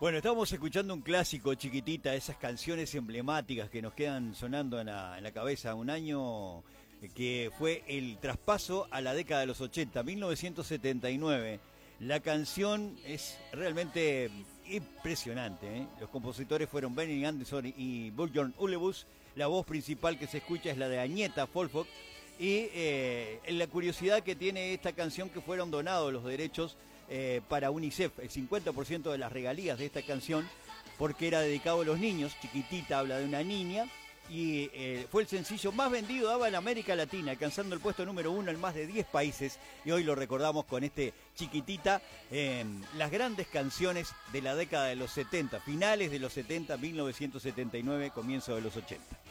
Bueno, estábamos escuchando un clásico, Chiquitita, esas canciones emblemáticas que nos quedan sonando en la cabeza. Un año que fue el traspaso a la década de los 80, 1979. La canción es realmente impresionante, ¿eh? Los compositores fueron Benny Andersson y Björn Ulvaeus. La voz principal que se escucha es la de Agneta Folkvord. Y la curiosidad que tiene esta canción, que fueron donados los derechos para UNICEF, el 50% de las regalías de esta canción, porque era dedicado a los niños. Chiquitita habla de una niña y fue el sencillo más vendido daba en América Latina, alcanzando el puesto número 1 en más de 10 países, y hoy lo recordamos con este Chiquitita, las grandes canciones de la década de los 70, finales de los 70, 1979, comienzo de los 80.